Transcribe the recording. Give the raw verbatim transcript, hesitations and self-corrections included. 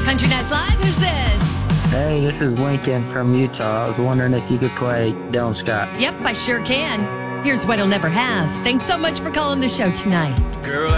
Country Nights Live, who's this? Hey, this is Lincoln from Utah. I was wondering if you could play Dylan Scott. Yep, I sure can. Here's What He'll Never Have. Thanks so much for calling the show tonight. Girl,